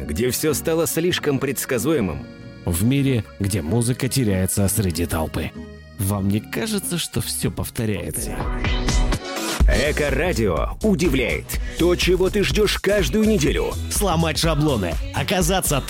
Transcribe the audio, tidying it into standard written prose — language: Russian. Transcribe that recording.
где все стало слишком предсказуемым. В мире, где музыка теряется среди толпы. Вам не кажется, что все повторяется? Эко-радио удивляет. То, чего ты ждешь каждую неделю. Сломать шаблоны, оказаться